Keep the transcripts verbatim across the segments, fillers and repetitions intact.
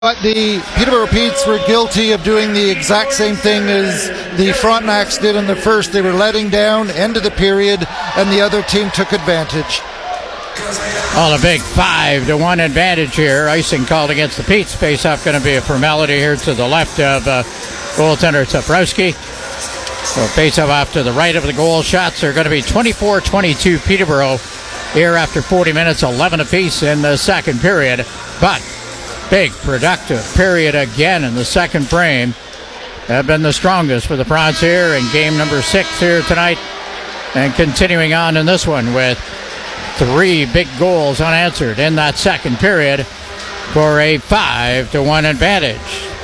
But the Peterborough Petes were guilty of doing the exact same thing as the Frontenacs did in the first. They were letting down, end of the period, and the other team took advantage. Well, a big five to one advantage here. Icing called against the Petes. Face-off going to be a formality here to the left of uh, goaltender Tafrowski. So face-off off to the right of the goal. Shots are going to be twenty-four twenty-two Peterborough here after forty minutes, eleven apiece in the second period. But big productive period again in the second frame. Have been the strongest for the Fronts here in game number six here tonight. And continuing on in this one with three big goals unanswered in that second period for a five to one advantage.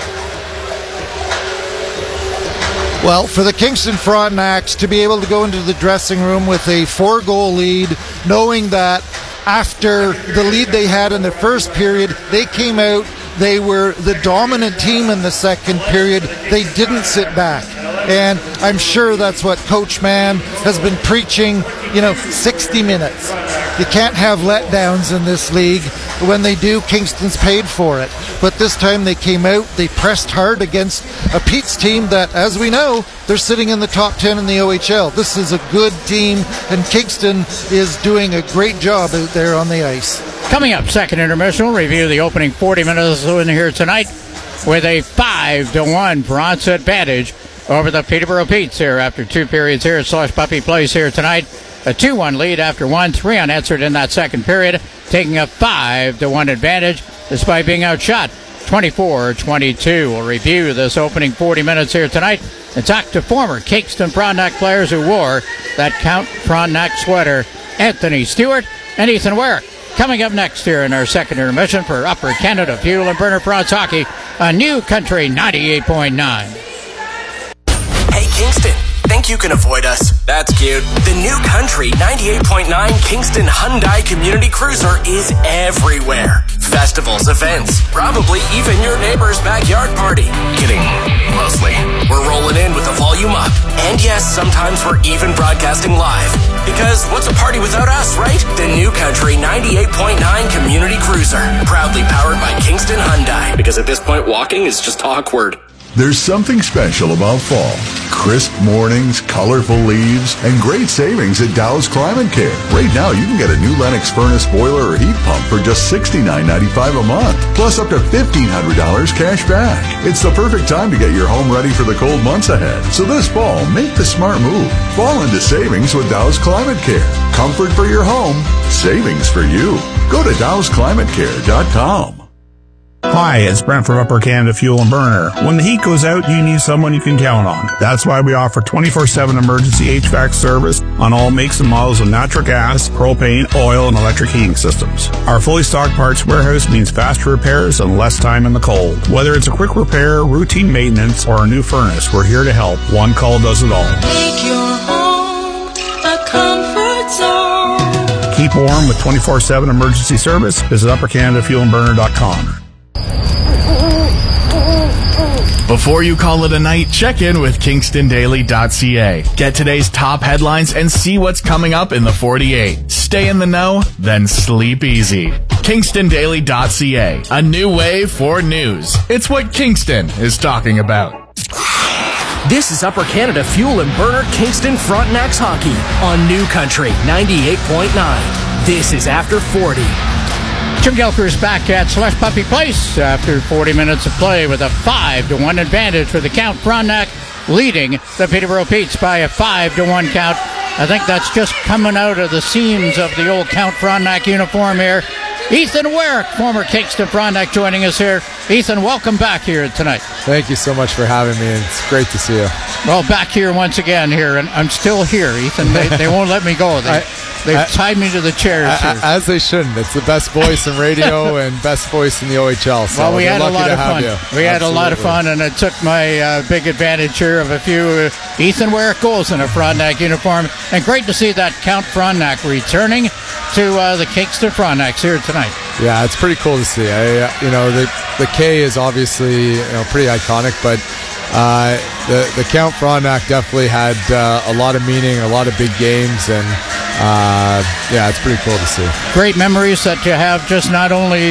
Well, for the Kingston Frontenacs to be able to go into the dressing room with a four-goal lead, knowing that after the lead they had in the first period, they came out, they were the dominant team in the second period. They didn't sit back. And I'm sure that's what Coach Mann has been preaching, you know, sixty minutes. You can't have letdowns in this league. When they do, Kingston's paid for it. But this time they came out, they pressed hard against a Pete's team that, as we know, they're sitting in the top ten in the O H L. This is a good team, and Kingston is doing a great job out there on the ice. Coming up, second intermission, we'll review the opening forty minutes in here tonight with a five to one Fronts advantage over the Peterborough Petes here after two periods here at Slush Puppy Place here tonight. A two one lead after one, three unanswered in that second period, taking a five to one advantage despite being outshot twenty-four twenty-two. We'll review this opening forty minutes here tonight and talk to former Kingston Frontenac players who wore that Count Frontenac sweater, Anthony Stewart and Ethan Werrick. Coming up next here in our second intermission for Upper Canada Fuel and Burner Fronts Hockey on New Country ninety-eight point nine. Hey, Kingston. Think you can avoid us? That's cute. The New Country ninety-eight point nine Kingston Hyundai Community Cruiser is everywhere. Festivals, events, probably even your neighbor's backyard party. Kidding, mostly. We're rolling in with the volume up. And yes, sometimes we're even broadcasting live. Because what's a party without us, right? The New Country ninety-eight point nine Community Cruiser. Proudly powered by Kingston Hyundai. Because at this point, walking is just awkward. There's something special about fall. Crisp mornings, colorful leaves, and great savings at Dow's Climate Care. Right now, you can get a new Lennox furnace boiler or heat pump for just sixty-nine ninety-five a month, plus up to fifteen hundred dollars cash back. It's the perfect time to get your home ready for the cold months ahead. So this fall, make the smart move. Fall into savings with Dow's Climate Care. Comfort for your home, savings for you. Go to dows climate care dot com. Hi, it's Brent from Upper Canada Fuel and Burner. When the heat goes out, you need someone you can count on. That's why we offer twenty-four seven emergency H V A C service on all makes and models of natural gas, propane, oil, and electric heating systems. Our fully stocked parts warehouse means faster repairs and less time in the cold. Whether it's a quick repair, routine maintenance, or a new furnace, we're here to help. One call does it all. Make your home a comfort zone. Keep warm with twenty-four seven emergency service. Visit upper canada fuel and burner dot com. Before you call it a night, check in with kingston daily dot c a. Get today's top headlines and see what's coming up in the forty-eight. Stay in the know, then sleep easy. kingston daily dot c a. A new way for news. It's what Kingston is talking about. This is Upper Canada Fuel and Burner Kingston Frontenacs Hockey on New Country ninety-eight point nine. This is After forty. Jim Gelker's back at Slush Puppy Place after forty minutes of play with a five to one advantage for the Count Frontenac, leading the Peterborough Petes by a five to one count. I think that's just coming out of the seams of the old Count Frontenac uniform here. Ethan Werrick, former Kingston Frontenac, joining us here. Ethan, welcome back here tonight. Thank you so much for having me. It's great to see you. Well, back here once again here, and I'm still here, Ethan. They, they won't let me go. They, I, they've I, tied me to the chairs I, here. As they shouldn't. It's the best voice in radio and best voice in the O H L. So well, we had a lot of fun. You. We Absolutely. had a lot of fun, and it took my uh, big advantage here of a few uh, Ethan Werrick goals in a Frontenac uniform. And great to see that Count Frontenac returning to uh, the Kingston Frontenacs here tonight. Yeah, it's pretty cool to see. I, you know, the the K is obviously, you know, pretty iconic, but uh, the the Count Frontenac definitely had uh, a lot of meaning, a lot of big games, and uh, yeah, it's pretty cool to see. Great memories that you have, just not only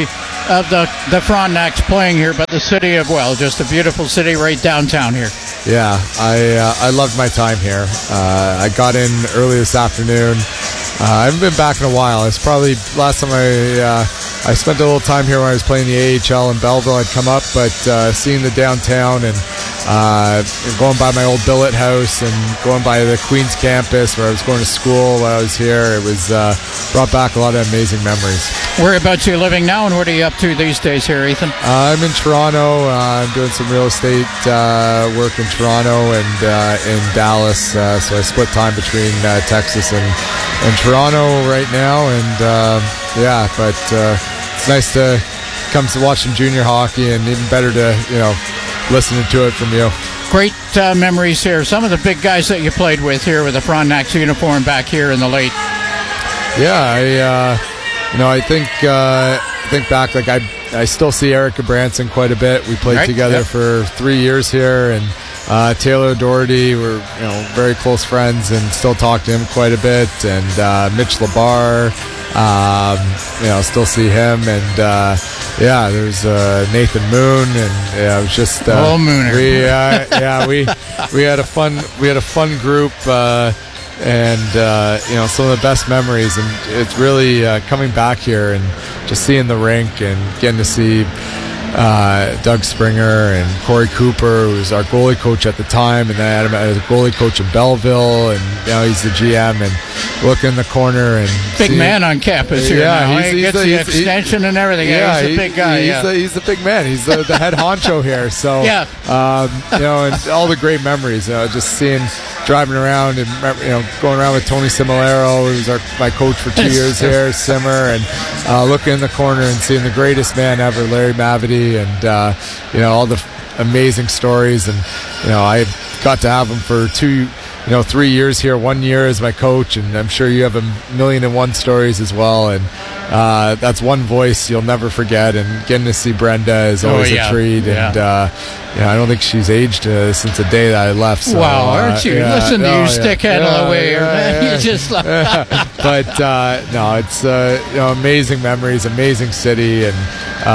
of the, the Frontenacs playing here, but the city of well, just a beautiful city right downtown here. Yeah, I uh, I loved my time here. Uh, I got in early this afternoon. Uh, I haven't been back in a while. It's probably last time I uh, I spent a little time here when I was playing the A H L in Belleville. I'd come up, but uh, seeing the downtown and uh, going by my old billet house and going by the Queens campus where I was going to school while I was here, it was uh, brought back a lot of amazing memories. Whereabouts are you living now, and what are you up to these days here, Ethan? Uh, I'm in Toronto. Uh, I'm doing some real estate uh, work in Toronto and uh, in Dallas. Uh, so I split time between uh, Texas and, and Toronto right now. And uh, yeah, but uh, it's nice to come to watch some junior hockey, and even better to, you know, listening to it from you. Great uh, memories here. Some of the big guys that you played with here with the Frontenacs uniform back here in the late. Yeah, I. Uh, You know, I think uh, think back, like I I still see Erica Branson quite a bit. We played right, together yep. for three years here, and uh, Taylor Doherty, we're you know very close friends, and still talk to him quite a bit. And uh, Mitch LeBar, um, you know, still see him. And uh, yeah, there's uh, Nathan Moon, and yeah, it was just uh, oh Mooner. We uh, yeah we we had a fun we had a fun group. Uh, And, uh, you know, some of the best memories. And it's really uh, coming back here and just seeing the rink and getting to see uh, Doug Springer and Corey Cooper, who was our goalie coach at the time. And then I had him as a goalie coach in Belleville. And now he's the G M. And look in the corner and big see, man on campus here. Yeah, now. he's, he he's gets the, the he's, extension he, and everything. Yeah, yeah, he's he, a big guy. He's, yeah. the, he's the big man. He's the, the head honcho here. So, yeah. um, you know, and all the great memories. You know, just seeing, driving around and, you know, going around with Tony Similero, who was our, my coach for two years here, Simmer, and uh, looking in the corner and seeing the greatest man ever, Larry Mavety, and, uh, you know, all the f- amazing stories. And, you know, I got to have him for two you know, three years here, one year as my coach, and I'm sure you have a million and one stories as well. And uh, that's one voice you'll never forget. And getting to see Brenda is always oh, yeah. a treat. Yeah. And uh, yeah, I don't think she's aged uh, since the day that I left. So, wow, aren't you? Uh, yeah, Listen to oh, you, yeah. stickhead yeah, all the way here, yeah, man. yeah. You just like But uh, no, it's uh, you know, amazing memories, amazing city, and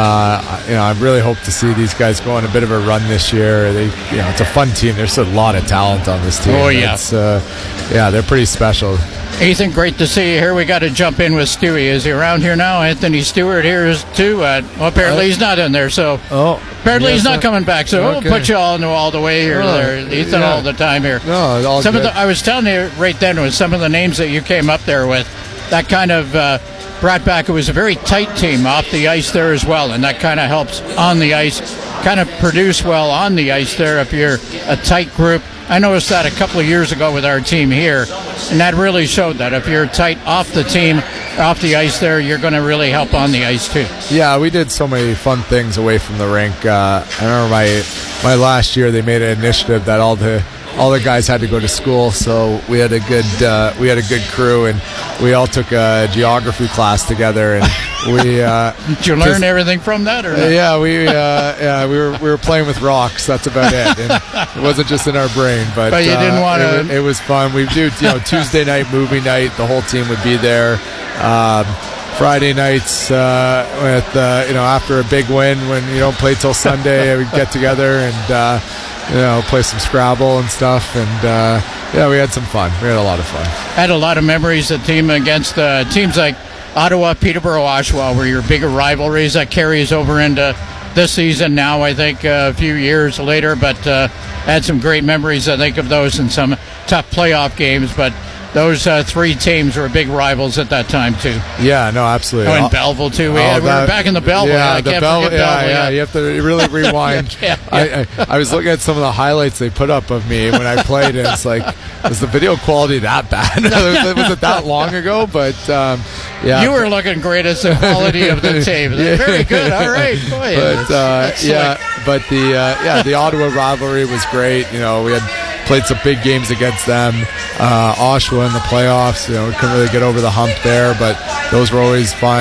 uh, you know, I really hope to see these guys go on a bit of a run this year. They, you know, it's a fun team. There's a lot of talent on this team. Oh yeah, it's, uh, yeah, they're pretty special. Ethan, great to see you here. We got to jump in with Stewie. Is he around here now? Anthony Stewart here is too. Uh, well, apparently he's not in there, so oh, apparently yes, he's not uh, coming back. So okay. we'll put you all, all the way here, oh, there, Ethan, yeah. all the time here. No, all some good. of the, I was telling you right then with some of the names that you came up there with, that kind of uh, brought back. It was a very tight team off the ice there as well, and that kind of helps on the ice, kind of produce well on the ice there if you're a tight group. I noticed that a couple of years ago with our team here, and that really showed that if you're tight off the team, off the ice there, you're going to really help on the ice too. Yeah, we did so many fun things away from the rink. Uh, I remember my my last year they made an initiative that all the all the guys had to go to school, so we had a good uh, we had a good crew, and we all took a geography class together, and we uh, did you learn just, everything from that, or uh, yeah, we uh, yeah we were we were playing with rocks. That's about it. And it wasn't just in our brain, but, but you uh, didn't want to. It, it was fun. We do you know Tuesday night movie night. The whole team would be there. Um, Friday nights uh, with uh, you know after a big win when you don't play till Sunday, we'd get together and. Uh, You know, play some Scrabble and stuff, and uh, yeah, we had some fun. We had a lot of fun. I had a lot of memories of team against uh, teams like Ottawa, Peterborough, Oshawa, where your bigger rivalries that carries over into this season now, I think, uh, a few years later, but uh, I had some great memories, I think, of those in some tough playoff games, but those uh, three teams were big rivals at that time, too. Yeah, no, absolutely. Oh, in Belleville, too. We, oh, had, we that, were back in the Belleville. Yeah, I the can't Bell- forget yeah, Belleville. Yeah, yeah, you have to really rewind. yeah, yeah. I, I, I was looking at some of the highlights they put up of me when I played, and it's like, was the video quality that bad? Was it that long ago? But, um, yeah. You were looking great as the quality of the tape. Yeah. Very good. All right. Boy, but, that's, uh, that's yeah, slick. but the, uh, yeah, the Ottawa rivalry was great. You know, we had played some big games against them. Uh, Oshawa in the playoffs, you know, we couldn't really get over the hump there, but those were always fun.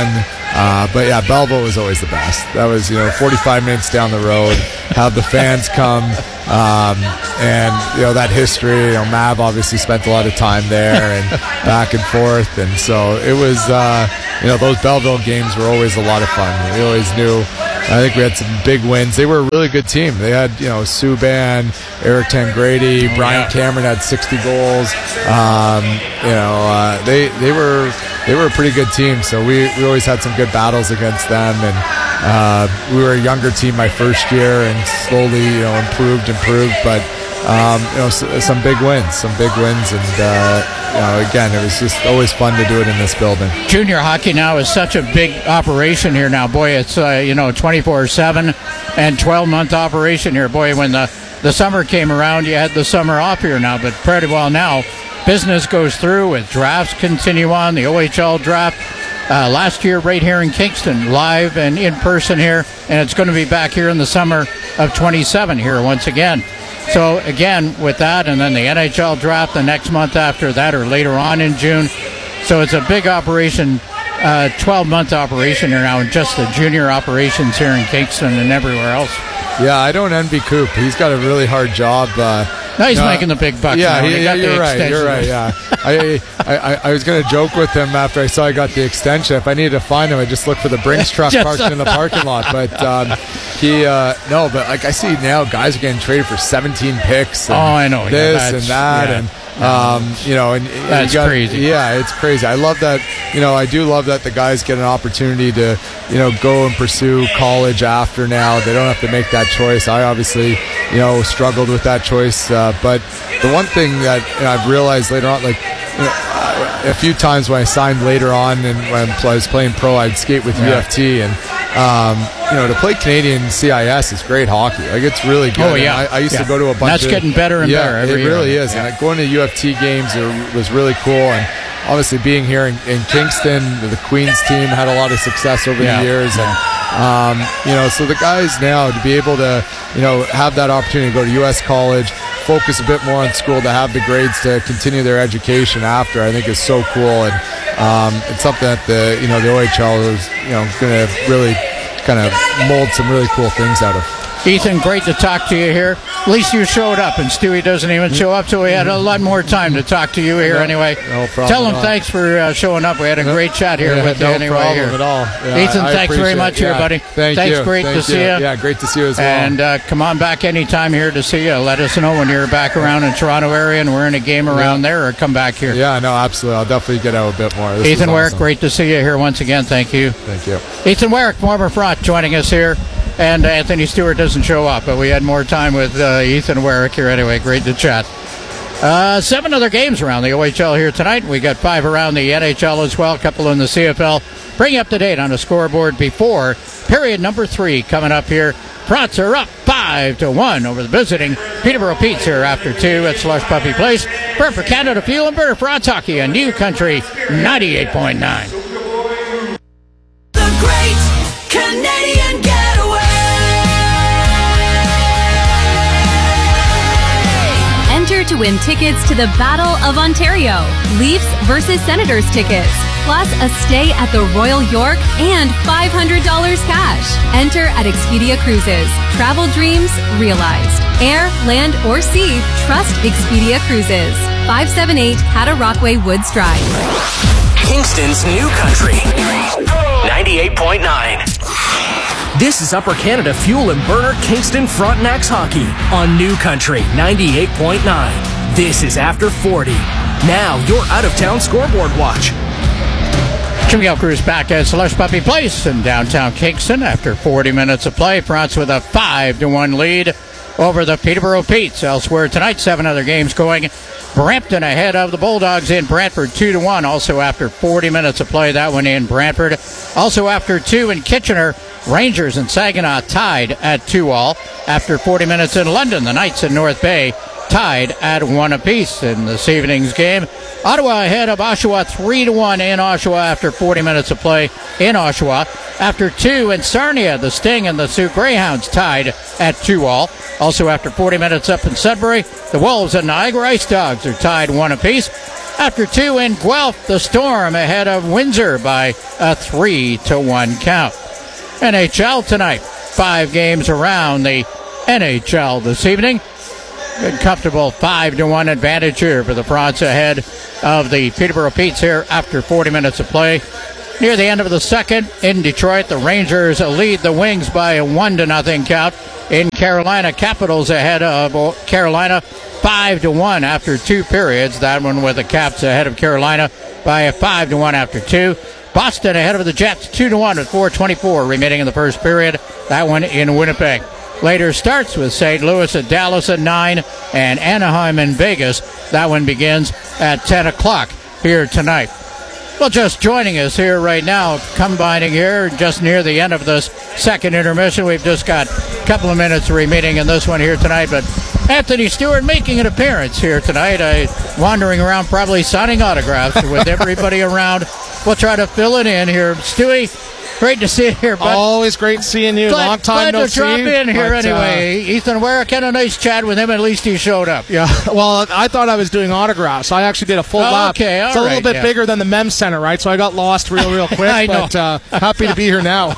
Uh, but yeah, Belleville was always the best. That was, you know, forty-five minutes down the road, have the fans come, um, and, you know, that history, you know, Mav obviously spent a lot of time there and back and forth. And so it was, uh, you know, those Belleville games were always a lot of fun. We always knew. I think we had some big wins. They were a really good team. They had, you know, Subban, Eric Tangradi, Brian Cameron had sixty goals. Um, you know, uh, they they were they were a pretty good team. So we, we always had some good battles against them. And uh, we were a younger team my first year, and slowly, you know, improved, improved. But um, you know, s- some big wins, some big wins, and uh, you know, again, it was just always fun to do it in this building. Junior hockey now is such a big operation here now. Boy, it's, uh, you know, twenty-four seven and twelve-month operation here. Boy, when the, the summer came around, you had the summer off here now. But pretty well now, business goes through with drafts continue on, the O H L draft. Uh, last year right here in Kingston, live and in person here. And it's going to be back here in the summer of twenty-seven here once again. So, again, with that, and then the N H L draft the next month after that or later on in June. So it's a big operation, uh, twelve-month operation here now, and just the junior operations here in Kingston and everywhere else. Yeah, I don't envy Coop. He's got a really hard job. Uh, no, he's no, making the big bucks. Yeah, now, he, he yeah got you're the right. You're right. Yeah, I, I, I was going to joke with him after I saw I got the extension. If I needed to find him, I just look for the Brinks truck parked in the parking lot. But um, he, uh, no, but like I see now, guys are getting traded for seventeen picks. And oh, I know. This yeah, and that, yeah. and. Um, you know, and that's you got, crazy. Yeah, it's crazy. I love that. You know, I do love that the guys get an opportunity to, you know, go and pursue college after now. They don't have to make that choice. I obviously, you know, struggled with that choice. Uh, but the one thing that you know, I've realized later on, like, you know, a few times when I signed later on and when I was playing pro, I'd skate with yeah. U F T and. Um, you know, to play Canadian C I S is great hockey. Like, it's really good. Oh, yeah. I, I used yeah. to go to a bunch That's of... That's getting better and yeah, better every it year. really is. Yeah. And going to U F T games was really cool. And obviously being here in, in Kingston, the Queens team had a lot of success over yeah. the years. And, um, you know, so the guys now, to be able to, you know, have that opportunity to go to U S college, focus a bit more on school, to have the grades to continue their education after, I think is so cool. And um, it's something that the, you know, the O H L is, you know, going to really kind of mold some really cool things out of. Ethan, great to talk to you here. At least you showed up, and Stewie doesn't even show up, so we had a lot more time to talk to you here no, anyway. No problem. Tell him thanks for uh, showing up. We had a no, great chat here yeah, with no you anyway. problem here. at all. Yeah, Ethan, I thanks very much it. here, yeah. buddy. Thank thanks, you. great Thank to you. see you. Yeah, great to see you as well. And uh, come on back anytime here to see you. Let us know when you're back around in Toronto area and we're in a game around yeah. there, or come back here. Yeah, no, absolutely. I'll definitely get out a bit more. This Ethan Werek, awesome. great to see you here once again. Thank you. Thank you. Ethan Werek, former Front, joining us here. And Anthony Stewart doesn't show up, but we had more time with uh, Ethan Werek here anyway. Great to chat. Uh, seven other games around the O H L here tonight. We got five around the N H L as well, a couple in the C F L. Bring you up to date on the scoreboard before period number three coming up here. Fronts are up five to one over the visiting Peterborough Petes here after two at Slush Puppy Place. Burn for Canada Fuel and Burner Fronts Hockey on New Country ninety-eight point nine. The Great Canadian Getaway. Enter to win tickets to the Battle of Ontario, Leafs versus Senators tickets, plus a stay at the Royal York and five hundred dollars cash. Enter at Expedia Cruises. Travel dreams realized. Air, land, or sea, trust Expedia Cruises. five seventy-eight Cataraqui Woods Drive. Kingston's New Country ninety-eight point nine. This is Upper Canada Fuel and Burner Kingston Frontenacs Hockey on New Country ninety-eight point nine. This is After forty. Now, your out-of-town scoreboard watch. Jimmy Cruz back at Slush Puppy Place in downtown Kingston after forty minutes of play. France with a five to one lead over the Peterborough Petes. Elsewhere tonight, seven other games going. Brampton ahead of the Bulldogs in Brantford two to one. Also after forty minutes of play, that one in Brantford. Also after two in Kitchener, Rangers and Saginaw tied at two all. After forty minutes in London, the Knights in North Bay tied at one apiece in this evening's game. Ottawa ahead of Oshawa three to one in Oshawa after forty minutes of play in Oshawa. After two in Sarnia, the Sting and the Sioux Greyhounds tied at two all. Also after forty minutes up in Sudbury, the Wolves and Niagara Ice Dogs are tied one apiece. After two in Guelph, the Storm ahead of Windsor by a three to one count. N H L tonight, five games around the N H L this evening. Good comfortable five to one advantage here for the Fronts ahead of the Peterborough Petes here after forty minutes of play. Near the end of the second, in Detroit, the Rangers lead the Wings by a one to nothing count. In Carolina, Capitals ahead of Carolina five to one after two periods. That one with the Caps ahead of Carolina by a five to one after two. Boston ahead of the Jets two to one with four twenty-four remaining in the first period. That one in Winnipeg. Later starts with Saint Louis at Dallas at nine and Anaheim and Vegas. That one begins at ten o'clock here tonight. Well, just joining us here right now, combining here just near the end of this second intermission. We've just got a couple of minutes remaining in this one here tonight, but Anthony Stewart making an appearance here tonight, uh, wandering around probably signing autographs with everybody around. We'll try to fill it in here. Stewie, great to see you here, bud. Always great seeing you. Glad, Long time glad no to see. drop in here but, anyway. Uh, Ethan Ware, kind of nice chat with him. At least he showed up. Yeah, well, I thought I was doing autographs. I actually did a full oh, lap. Okay, all it's a right, little bit yeah. bigger than the Mem Center, right? So I got lost real, real quick. I know. But uh, happy to be here now.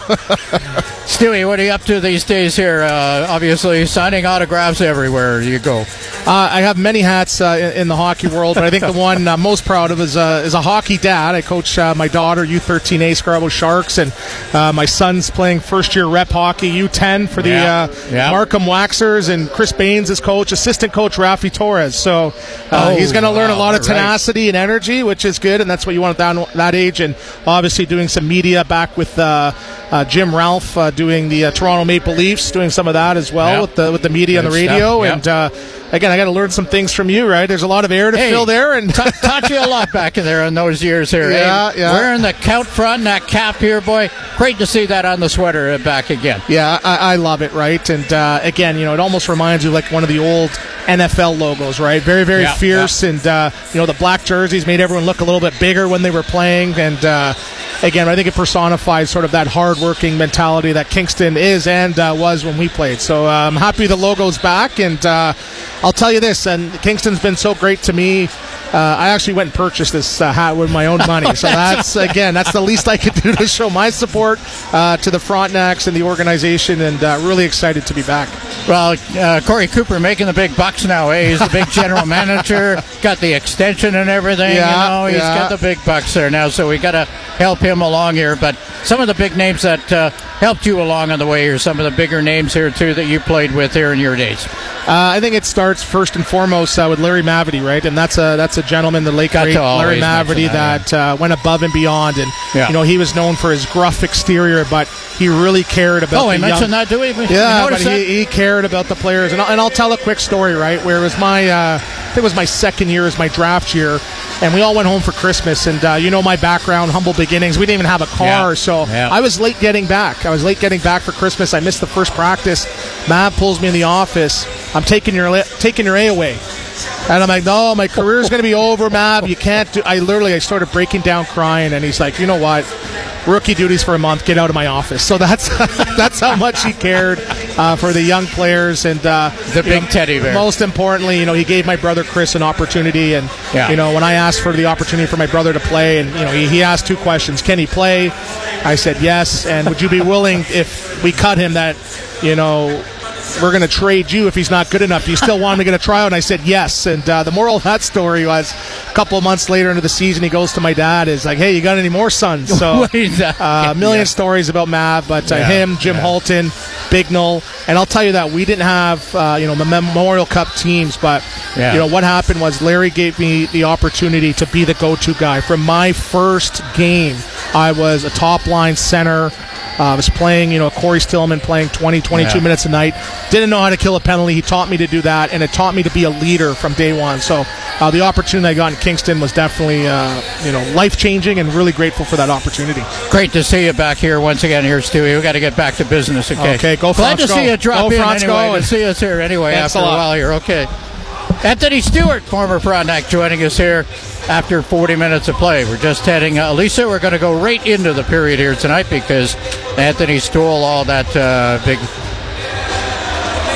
Stewie, what are you up to these days here? Uh, obviously, signing autographs everywhere you go. Uh, I have many hats uh, in, in the hockey world, but I think the one I'm most proud of is, uh, is a hockey dad. I coach uh, my daughter, U thirteen A Scarborough Sharks, and uh, my son's playing first-year rep hockey, U ten, for the Yeah. uh, Yeah. Markham Waxers, and Chris Baines is coach, assistant coach Rafi Torres. So uh, Oh, he's going to learn a wow, lot of right. tenacity and energy, which is good, and that's what you want at that, that age. And obviously doing some media back with uh, uh, Jim Ralph, uh, doing the uh, Toronto Maple Leafs, doing some of that as well Yep. with the with the media Good and the radio. stuff, yep. And uh, again, I got to learn some things from you, right? There's a lot of air to Hey, fill there, and ta- taught you a lot back in there in those years here. Yeah, hey, yeah. Wearing the count front and that cap here, boy. Great to see that on the sweater back again. yeah, I, I love it, right? And uh, again, you know, it almost reminds you of like one of the old N F L logos, right? Very, very Yeah, fierce, and uh, you know, the black jerseys made everyone look a little bit bigger when they were playing. And uh, again, I think it personifies sort of that hard-working mentality that Kingston is and uh, was when we played. So uh, I'm happy the logo's back, and uh, I'll tell you this, and Kingston's been so great to me. Uh, I actually went and purchased this uh, hat with my own money. So that's, again, that's the least I could do to show my support uh, to the Frontenacs and the organization, and uh, really excited to be back. Well, uh, Corey Cooper making the big bucks now, eh? He's the big general manager, got the extension and everything. Yeah, you know, he's yeah. got the big bucks there now, so we got to help him along here. But some of the big names that uh, helped you along on the way here, some of the bigger names here, too, that you played with here in your days. Uh, I think it starts first and foremost uh, with Larry Mavety, right? And that's a that's a gentleman, the late Got great to always Larry Mavety, mention that, that uh, went above and beyond. And Yeah. you know, he was known for his gruff exterior, but he really cared about. Oh, the he mentioned young, that, do we? We Yeah, but noticed that? he, he cared about the players. And I'll, and I'll tell a quick story, right? Where it was my, uh, I think it was my second year as my draft year, and we all went home for Christmas. And uh, you know my background, humble beginnings. We didn't even have a car, Yeah. so Yeah. I was late getting back. I was late getting back for Christmas. I missed the first practice. Mav pulls me in the office. I'm taking your li- taking your A away. And I'm like, no, my career's going to be over, Mav. You can't do. I literally, I started breaking down, crying, and he's like, you know what? Rookie duties for a month. Get out of my office. So that's that's how much he cared uh, for the young players, and uh, The you big know, teddy bear. Most importantly, you know, he gave my brother Chris an opportunity, and Yeah. you know, when I asked for the opportunity for my brother to play, and you know, he, he asked two questions: can he play? I said yes, and would you be willing if we cut him that, you know, we're going to trade you if he's not good enough. Do you still want him to get a tryout? And I said yes. And uh, the moral of that story was a couple of months later into the season, he goes to my dad, is like, hey, you got any more sons? So uh, a million Yeah. stories about Mav, but uh, Yeah, him, Jim yeah. Halton, Bignell. And I'll tell you that we didn't have, uh, you know, the Memorial Cup teams, but, Yeah. you know, what happened was Larry gave me the opportunity to be the go-to guy. From my first game, I was a top-line center. Uh, I was playing, you know, Corey Stillman playing twenty, twenty-two Yeah. minutes a night. Didn't know how to kill a penalty. He taught me to do that, and it taught me to be a leader from day one. So uh, the opportunity I got in Kingston was definitely, uh, you know, life-changing, and really grateful for that opportunity. Great to see you back here once again here, Stewie. we got to get back to business, okay? Okay, go Glad Franz, to go. see you drop Go in Franz, anyway, go. to see us here anyway Thanks after a a lot. while here, okay. Anthony Stewart, former Frontenac, joining us here after forty minutes of play. We're just heading, uh, Lisa, we're going to go right into the period here tonight because Anthony stole all that uh, big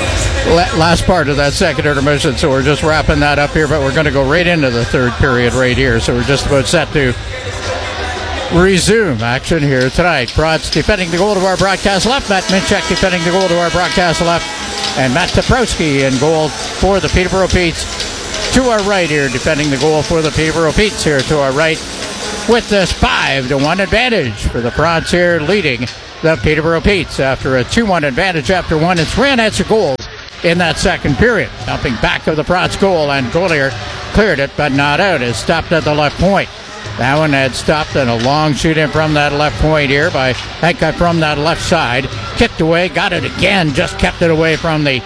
last part of that second intermission, so we're just wrapping that up here, but we're going to go right into the third period right here, so we're just about set to resume action here tonight. Bronx defending the goal to our broadcast left, Matt Minchuk defending the goal to our broadcast left, and Matt Toprowski in goal for the Peterborough Petes to our right here, defending the goal for the Peterborough Petes here to our right, with this five to one advantage for the Bronx here, leading the Peterborough Petes after a two one advantage after one and three unanswered goals in that second period. Jumping back of the Bronx goal, and Golier cleared it but not out. It stopped at the left point. That one had stopped, and a long shoot in from that left point here by Henka from that left side. Kicked away, got it again, just kept it away from the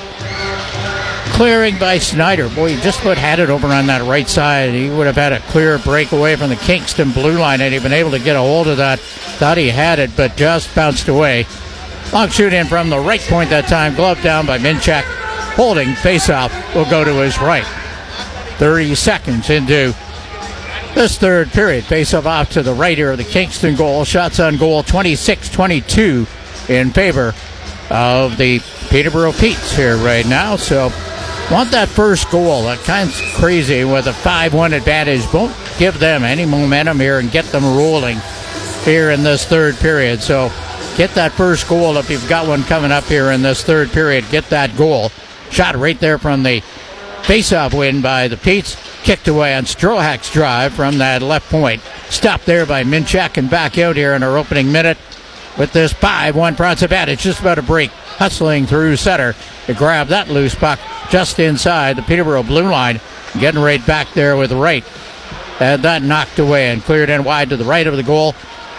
clearing by Snyder. Boy, he just about had it over on that right side. He would have had a clear breakaway from the Kingston blue line, and he'd been able to get a hold of that. Thought he had it, but just bounced away. Long shoot in from the right point that time. Glove down by Minchuk. Holding face-off will go to his right. thirty seconds into this third period. Face-off off to the right here of the Kingston goal. Shots on goal twenty-six twenty-two in favor of the Peterborough Petes here right now. So want that first goal. That kind of crazy with a five one advantage. Won't give them any momentum here and get them rolling here in this third period. So get that first goal if you've got one coming up here in this third period. Get that goal. Shot right there from the face-off win by the Petes. Kicked away on Strohak's drive from that left point. Stopped there by Minchuk, and back out here in our opening minute with this five one Bronx advantage. Just about to break. Hustling through center to grab that loose puck just inside the Peterborough blue line. Getting right back there with the right. Had that knocked away and cleared in wide to the right of the goal.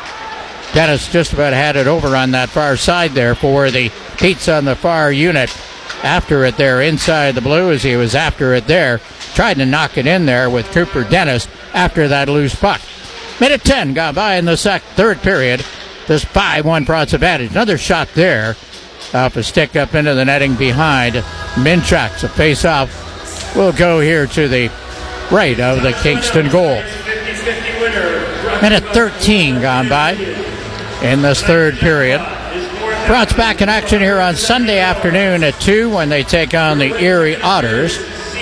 Dennis just about had it over on that far side there for the Petes on the far unit. After it there inside the blue as he was after it there. Tried to knock it in there with Cooper Dennis after that loose puck. Minute ten gone by in the sec- third period. This five one Bronx advantage. Another shot there. Off a stick up into the netting behind Minchuk. So face off will go here to the right of the Kingston goal. Minute thirteen gone by in this third period. Bronx back in action here on Sunday afternoon at two when they take on the Erie Otters.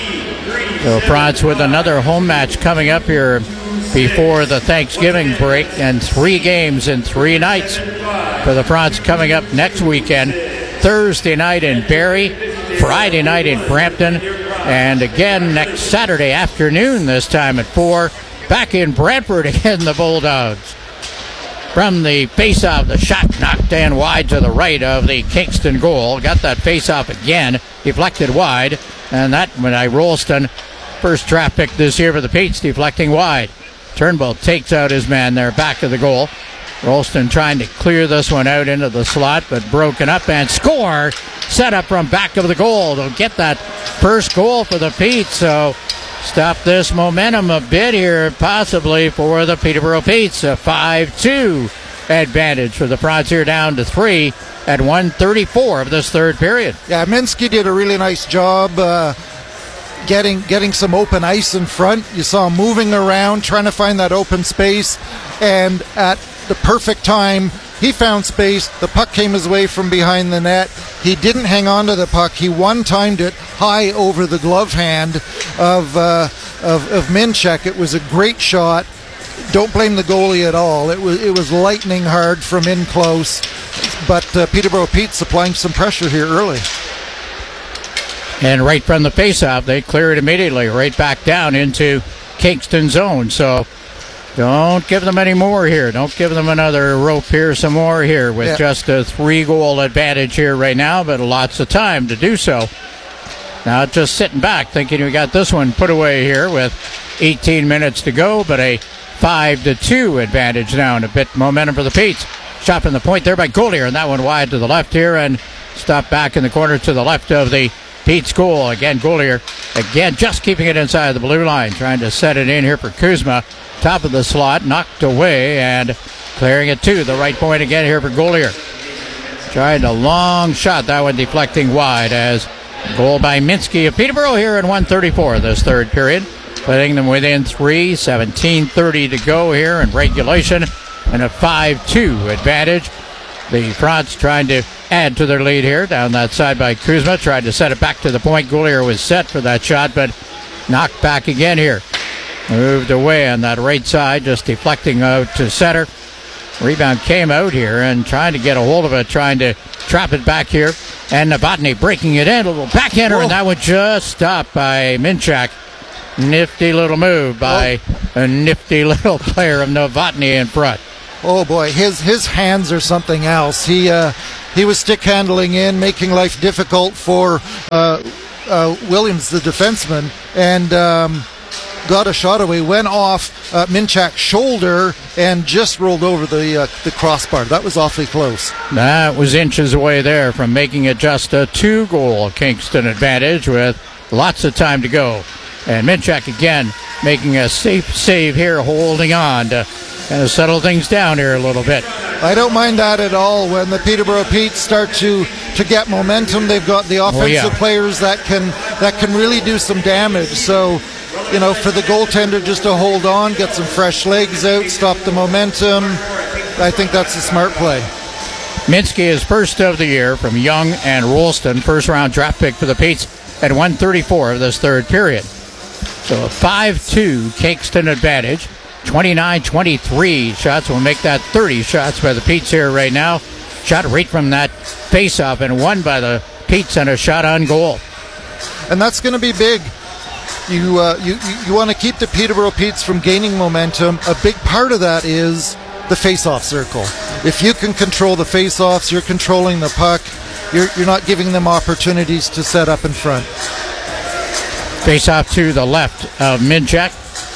So Bronx with another home match coming up here before the Thanksgiving break, and three games in three nights for the Bronx coming up next weekend. Thursday night in Barrie, Friday night in Brampton, and again next Saturday afternoon, this time at four, back in Brantford again, the Bulldogs. From the face-off, the shot knocked in wide to the right of the Kingston goal. Got that face-off again, deflected wide, and that when I Rolston, first draft pick this year for the Petes, deflecting wide. Turnbull takes out his man there, back of the goal. Rolston trying to clear this one out into the slot, but broken up and score. Set up from back of the goal. They'll get that first goal for the Petes, so stop this momentum a bit here, possibly for the Peterborough Petes. A five two advantage for the Bronx here, down to three at one thirty-four of this third period. Yeah, Minsky did a really nice job uh, getting getting some open ice in front. You saw him moving around, trying to find that open space, and at the perfect time, he found space. The puck came his way from behind the net. He didn't hang on to the puck. He one-timed it high over the glove hand of uh, of, of Minchuk. It was a great shot. Don't blame the goalie at all. It was it was lightning hard from in close, but uh, Peterborough Petes applying some pressure here early. And right from the faceoff, they clear it immediately, right back down into Kingston zone. So don't give them any more here. Don't give them another rope here, some more here with yeah. just a three-goal advantage here right now, but lots of time to do so. Now just sitting back, thinking we got this one put away here with eighteen minutes to go, but a five to two advantage now, and a bit momentum for the Petes. Shot from the point there by Golier, and that one wide to the left here, and stopped back in the corner to the left of the Petes goal. Again, Golier, again, just keeping it inside the blue line, trying to set it in here for Kuzma. Top of the slot, knocked away, and clearing it to the right point again here for Golier. Tried a long shot, that one deflecting wide, as goal by Minsky of Peterborough here in one thirty-four this third period, putting them within three, seventeen thirty to go here in regulation, and a five two advantage. The Bronx trying to add to their lead here. Down that side by Kuzma. Tried to set it back to the point. Goulier was set for that shot, but knocked back again here. Moved away on that right side, just deflecting out to center. Rebound came out here and trying to get a hold of it, trying to trap it back here. And Novotny breaking it in. A little backhander, Whoa. and that one just stopped by Minchak. Nifty little move by Whoa. a nifty little player of Novotny in front. Oh boy, his his hands are something else. He uh, he was stick handling in, making life difficult for uh, uh, Williams, the defenseman, and um, got a shot away. Went off uh, Minchak's shoulder and just rolled over the uh, the crossbar. That was awfully close. That was inches away there from making it just a two-goal Kingston advantage with lots of time to go. And Minchak again making a safe save here, holding on to kind of settle things down here a little bit. I don't mind that at all. When the Peterborough Petes start to, to get momentum, they've got the offensive oh, yeah. players that can that can really do some damage. So, you know, for the goaltender just to hold on, get some fresh legs out, stop the momentum, I think that's a smart play. Minsky is first of the year from Young and Rolston, first round draft pick for the Petes at one thirty-four of this third period. So a five two Kingston advantage. twenty-nine twenty-three shots will make that thirty shots by the Petes here right now. Shot right from that face-off and won by the Petes and a shot on goal. And that's going to be big. You, uh, you, you want to keep the Peterborough Petes from gaining momentum. A big part of that is the face-off circle. If you can control the face-offs, you're controlling the puck. You're, you're not giving them opportunities to set up in front. Face-off to the left of Minchak.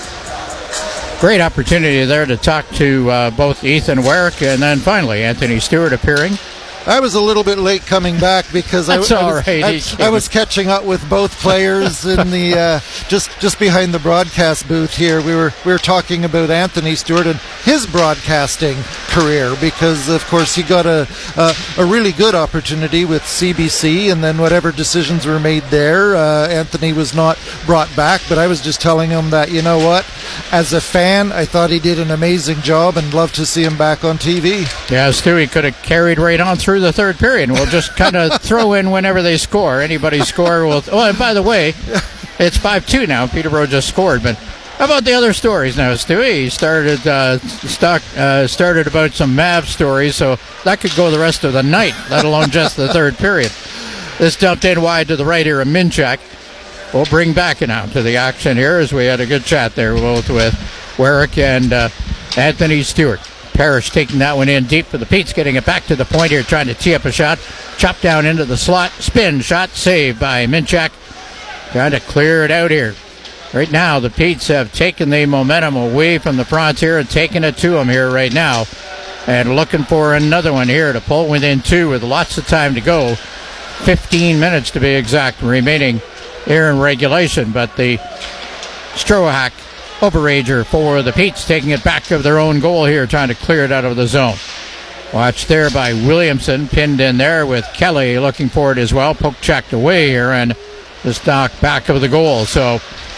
Great opportunity there to talk to uh, both Ethan Werrick and then finally Anthony Stewart appearing. I was a little bit late coming back because I, I, was, right. I, I was catching up with both players in the uh, just just behind the broadcast booth here. We were we were talking about Anthony Stewart and his broadcasting career because of course he got a a, a really good opportunity with C B C, and then whatever decisions were made there, uh, Anthony was not brought back. But I was just telling him that, you know what, as a fan, I thought he did an amazing job and love to see him back on T V. Yeah, Stewie could have carried right on through the third period. We'll just kind of throw in whenever they score. Anybody score will. Oh, and by the way, it's five two now. Peterborough just scored. But how about the other stories now, Stewie? He started uh, stock, uh, started about some Mav stories, so that could go the rest of the night, let alone just the third period. This dumped in wide to the right here of Minchak. We'll bring back now to the action here as we had a good chat there both with Werrick and uh, Anthony Stewart. Parrish taking that one in deep for the Petes, getting it back to the point here, trying to tee up a shot. Chopped down into the slot. Spin shot saved by Minchak. Trying to clear it out here. Right now, the Petes have taken the momentum away from the Fronts here and taken it to them here right now. And looking for another one here to pull within two with lots of time to go. fifteen minutes to be exact remaining here in regulation. But the Strohack overager for the Petes taking it back of their own goal here, trying to clear it out of the zone. Watched there by Williamson, pinned in there with Kelly looking for it as well. Poke checked away here and just knocked back of the goal. So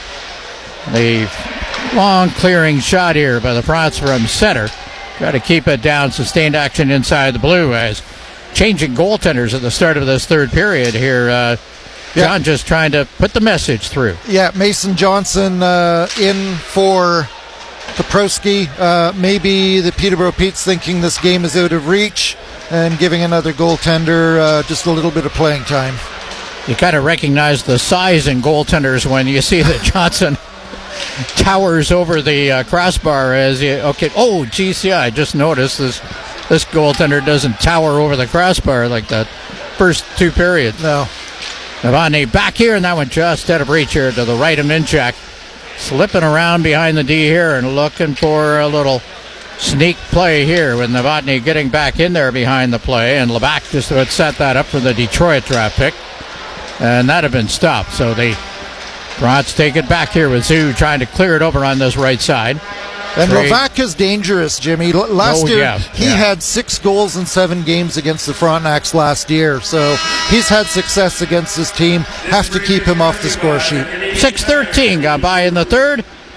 the long clearing shot here by the Fronts from center. Try to keep it down. Sustained action inside the blue as changing goaltenders at the start of this third period here. Uh, John yeah. just trying to put the message through. Yeah, Mason Johnson uh, in for Kaprowski. Uh, maybe the Peterborough Petes thinking this game is out of reach and giving another goaltender uh, just a little bit of playing time. You kind of recognize the size in goaltenders when you see that Johnson towers over the uh, crossbar as you, okay, oh, geez, yeah, I just noticed this, this goaltender doesn't tower over the crossbar like that first two periods. No. Novotny back here, and that one just out of reach here to the right of Minchak. Slipping around behind the D here and looking for a little sneak play here with Novotny getting back in there behind the play, and Labac just would set that up for the Detroit draft pick. And that had been stopped. So the Fronts take it back here with Zoo trying to clear it over on this right side. And Labac is dangerous, Jimmy. Last oh, year, yeah, he yeah. had six goals in seven games against the Frontenacs last year. So he's had success against this team. Have to keep him off the score sheet. six thirteen gone by in the third.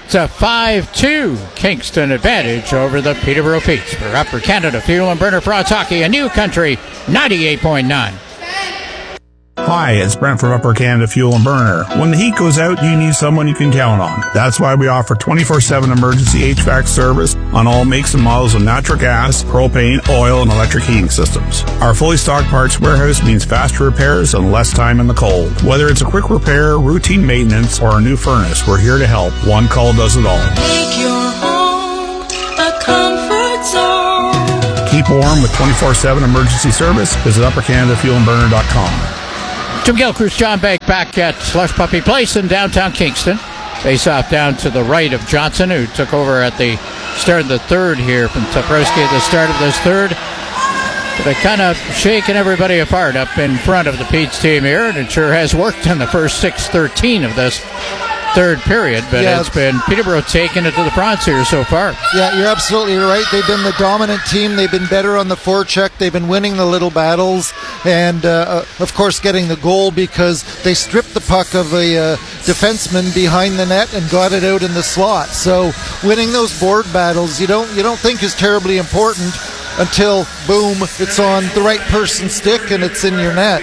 It's a five two Kingston advantage over the Peterborough Petes. For Upper Canada Fuel and Burner Frost Hockey, a New Country ninety-eight point nine. Hi, it's Brent from Upper Canada Fuel and Burner. When the heat goes out, you need someone you can count on. That's why we offer twenty-four seven emergency H V A C service on all makes and models of natural gas, propane, oil, and electric heating systems. Our fully stocked parts warehouse means faster repairs and less time in the cold. Whether it's a quick repair, routine maintenance, or a new furnace, we're here to help. One call does it all. Make your home a comfort zone. Keep warm with twenty-four seven emergency service. Visit upper canada fuel and burner dot com. Jim Gilchrist, John Bake back at Slush Puppy Place in downtown Kingston. Face off down to the right of Johnson, who took over at the start of the third here from Toprowski at the start of this third. But kind of shaking everybody apart up in front of the Pete's team here, and it sure has worked in the first six thirteen of this third period, but yeah. It's been Peterborough taking it to the Fronts here so far. Yeah, you're absolutely right. They've been the dominant team. They've been better on the forecheck. They've been winning the little battles, and uh, of course getting the goal because they stripped the puck of a uh, defenseman behind the net and got it out in the slot. So winning those board battles, you don't you don't think is terribly important until boom, it's on the right person's stick and it's in your net.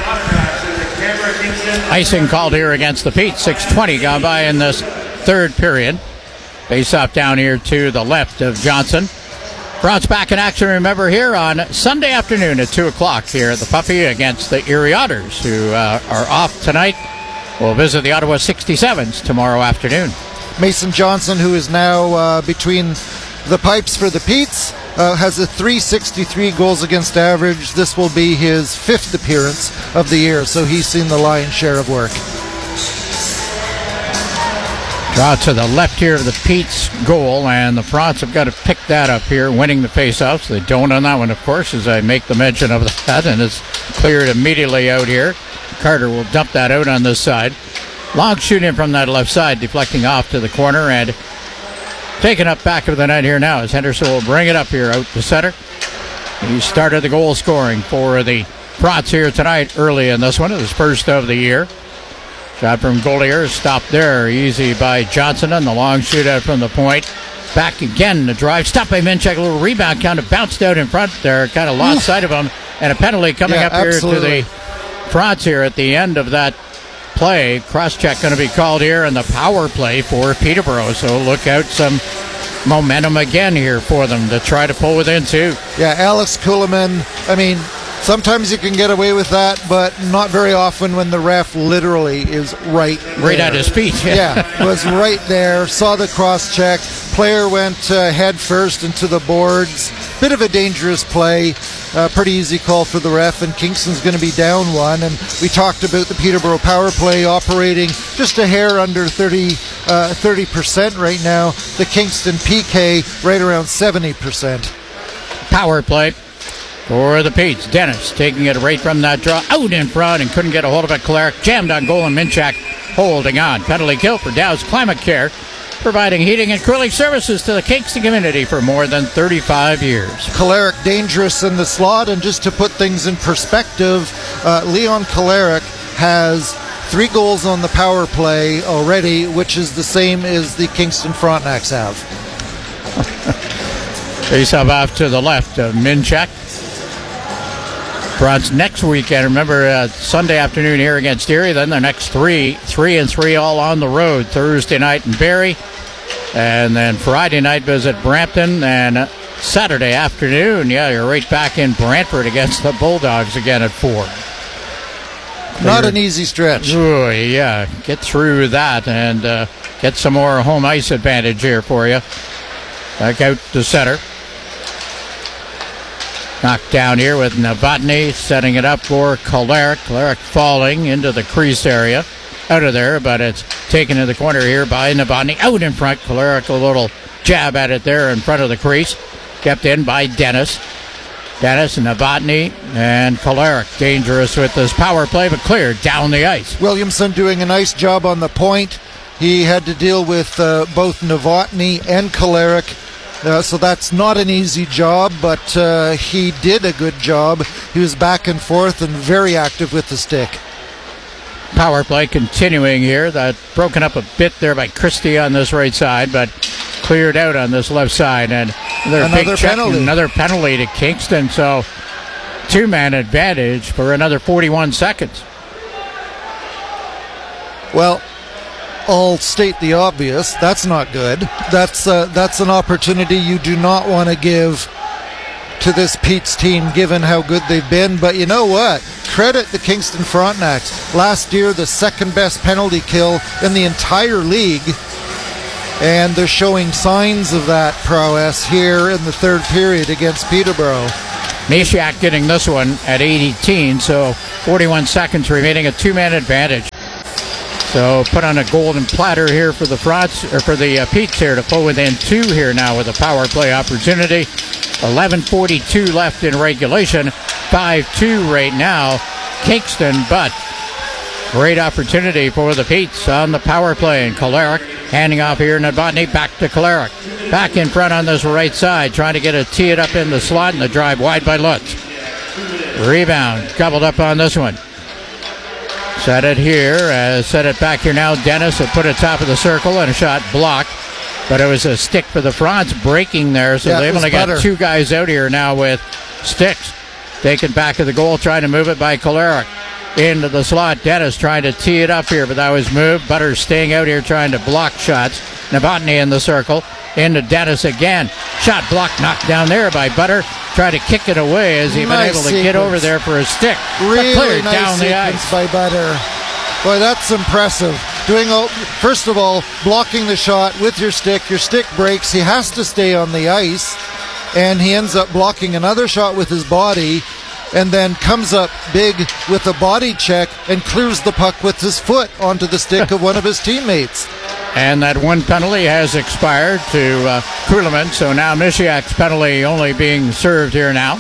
Icing called here against the Petes. six twenty gone by in this third period. Face off down here to the left of Johnson. Fronts back in action, remember, here on Sunday afternoon at two o'clock here at the Puppy against the Erie Otters, who uh, are off tonight. We'll visit the Ottawa sixty-sevens tomorrow afternoon. Mason Johnson, who is now uh, between the pipes for the Petes, uh, has a three sixty-three goals against average. This will be his fifth appearance of the year, so he's seen the lion's share of work. Draw to the left here of the Pete's goal, and the Fronts have got to pick that up here, winning the faceoffs. They don't on that one, of course, as I make the mention of that, and it's cleared immediately out here. Carter will dump that out on this side. Long shooting from that left side, deflecting off to the corner, and taken up back of the net here now as Henderson will bring it up here out to center. He started the goal scoring for the Fronts here tonight early in this one. It was first of the year. Shot from Goldier, stopped there. Easy by Johnson on the long shootout from the point. Back again, the drive. Stopped by Minchek, a little rebound, kind of bounced out in front there. Kind of lost sight of him. And a penalty coming yeah, up here absolutely. to the Fronts here at the end of that play. Cross-check going to be called here in the power play for Peterborough. So look out, some momentum again here for them to try to pull within two. Yeah, Alex Kuhlman, I mean, sometimes you can get away with that, but not very often when the ref literally is right there. Right at his feet. Yeah, was right there, saw the cross-check. Player went uh, head first into the boards. Bit of a dangerous play. Uh, pretty easy call for the ref, and Kingston's going to be down one. And we talked about the Peterborough power play operating just a hair under thirty, uh, thirty percent right now. The Kingston P K right around seventy percent. Power play for the Petes. Dennis taking it right from that draw out in front and couldn't get a hold of it. Clark jammed on goal and Minchak holding on. Penalty kill for Dow's Climate Care, providing heating and cooling services to the Kingston community for more than thirty-five years. Kolarek dangerous in the slot, and just to put things in perspective, uh, Leon Kolarek has three goals on the power play already, which is the same as the Kingston Frontenacs have. Face up off to the left of Minchak. Fronts next weekend, remember, uh, Sunday afternoon here against Erie, then the next three, three and three all on the road. Thursday night in Barrie, and then Friday night visit Brampton, and Saturday afternoon, yeah, you're right back in Brantford against the Bulldogs again at four. Not an easy stretch. Ooh, yeah, get through that and uh, get some more home ice advantage here for you. Back out to center. Knocked down here with Novotny, setting it up for Kolarek. Kolarek falling into the crease area. Out of there, but it's taken to the corner here by Novotny. Out in front. Kolarek a little jab at it there in front of the crease. Kept in by Dennis. Dennis and Novotny and Kolarek dangerous with this power play, but cleared down the ice. Williamson doing a nice job on the point. He had to deal with uh, both Novotny and Kolarek. Uh, so that's not an easy job, but uh, he did a good job. He was back and forth and very active with the stick. power play continuing here. That broken up a bit there by Christie on this right side, but cleared out on this left side. And another, another big check, penalty. another penalty to Kingston. So two-man advantage for another forty-one seconds. Well, I'll state the obvious. That's not good. That's uh, that's an opportunity you do not want to give to this Pete's team, given how good they've been. But you know what? Credit the Kingston Frontenacs. Last year, the second best penalty kill in the entire league, and they're showing signs of that prowess here in the third period against Peterborough. Meshack getting this one at eighteen, so forty-one seconds remaining, a two-man advantage. So put on a golden platter here for the Fronts, or for the uh, Petes here to pull within two here now with a power play opportunity. eleven forty-two left in regulation, five two right now, Kingston, but great opportunity for the Petes on the power play. And Kolarek handing off here, Novotny back to Kolarek. Back in front on this right side, trying to get a tee it up in the slot, and the drive wide by Lutz. Rebound, gobbled up on this one. Set it here, uh, set it back here now. Dennis had put it top of the circle and a shot blocked. But it was a stick for the Fronts breaking there, so yeah, they've only better. got two guys out here now with sticks. Taken back of the goal, trying to move it by Kolarek. Into the slot, Dennis trying to tee it up here, but that was moved. Butters staying out here trying to block shots. Novotny in the circle. Into Dennis again. Shot blocked, knocked down there by Butter. Tried to kick it away as he nice been able to sequence. get over there for a stick. Really but cleared nice down the sequence ice. by Butter. Boy, that's impressive. Doing all, first of all, blocking the shot with your stick. Your stick breaks. He has to stay on the ice, and he ends up blocking another shot with his body, and then comes up big with a body check and clears the puck with his foot onto the stick of one of his teammates. And that one penalty has expired to uh, Kuhleman, so now Mishiak's penalty only being served here now.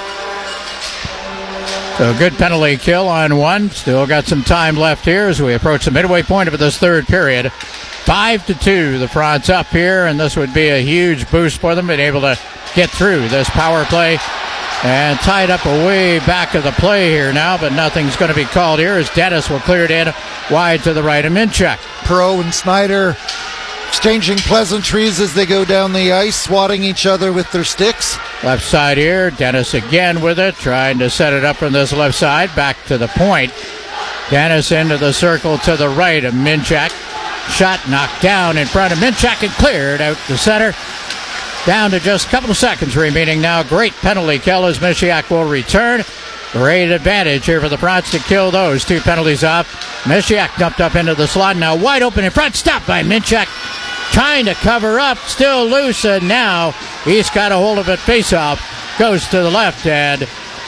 So good penalty kill on one. Still got some time left here as we approach the midway point of this third period. Five to two, the Fronts up here, and this would be a huge boost for them, being able to get through this power play. And tied up away back of the play here now, but nothing's going to be called here as Dennis will clear it in wide to the right of Minchuk. Pro and Snyder exchanging pleasantries as they go down the ice, swatting each other with their sticks. Left side here, Dennis again with it, trying to set it up from this left side, back to the point. Dennis into the circle to the right of Minchuk. Shot knocked down in front of Minchuk and cleared out the center. Down to just a couple of seconds remaining now. Great penalty kill as Mishiak will return. Great advantage here for the Fronts to kill those two penalties off. Mishiak dumped up into the slot, now wide open in front. Stopped by Minchuk. Trying to cover up, still loose, and now he's got a hold of it. Face off. Goes to the left, and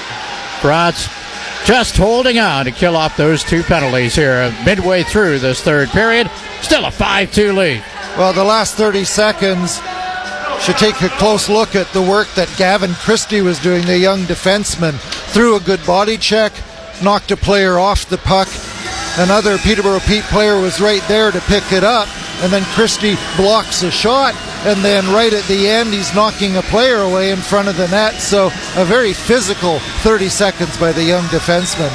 Fronts just holding on to kill off those two penalties here midway through this third period. Still a five two lead. Well, the last thirty seconds should take a close look at the work that Gavin Christie was doing, the young defenseman. Threw a good body check, knocked a player off the puck. Another Peterborough Pete player was right there to pick it up, and then Christie blocks a shot, and then right at the end he's knocking a player away in front of the net. So a very physical thirty seconds by the young defenseman.